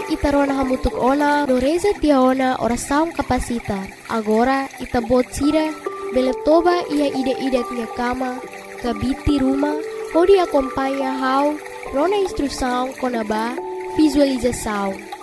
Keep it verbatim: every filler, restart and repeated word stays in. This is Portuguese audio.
itarona hamutuk ona no reza tiaona oração kapasita. Agora itabot sira beletoba ia ide-ide minha cama, kabiti rumah, pode acompanhar how rona instrução konaba visualização.